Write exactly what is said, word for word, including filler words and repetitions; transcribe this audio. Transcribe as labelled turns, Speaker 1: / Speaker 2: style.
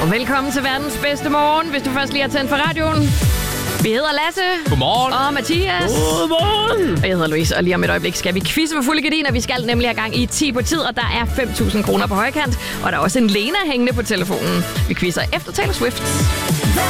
Speaker 1: Og velkommen til verdens bedste morgen, hvis du først lige har tændt for radioen. Vi hedder Lasse.
Speaker 2: Godmorgen.
Speaker 1: Og Mathias.
Speaker 2: Godmorgen.
Speaker 1: Og jeg hedder Louise, og lige om et øjeblik skal vi quizze for fulde gardiner. Vi skal nemlig have gang i ti på tid, og der er fem tusind kroner på højkant. Og der er også en Lena hængende på telefonen. Vi quizzer efter Taylor Swift.